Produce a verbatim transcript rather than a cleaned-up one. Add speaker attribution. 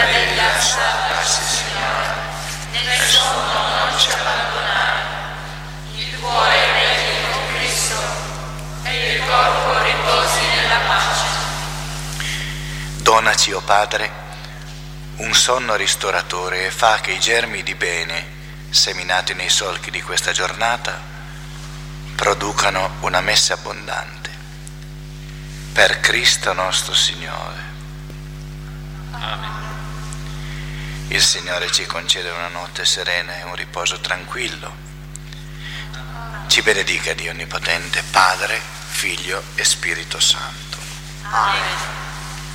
Speaker 1: nella veglia salvarsi, Signore, nel sonno non ci abbandonare. Il cuore vegli con Cristo e il corpo riposi nella pace.
Speaker 2: Donaci, o Padre, un sonno ristoratore e fa che i germi di bene seminati nei solchi di questa giornata producano una messe abbondante. Per Cristo nostro Signore.
Speaker 3: Amen.
Speaker 2: Il Signore ci concede una notte serena e un riposo tranquillo. Ci benedica Dio Onnipotente, Padre, Figlio e Spirito Santo.
Speaker 1: Amen.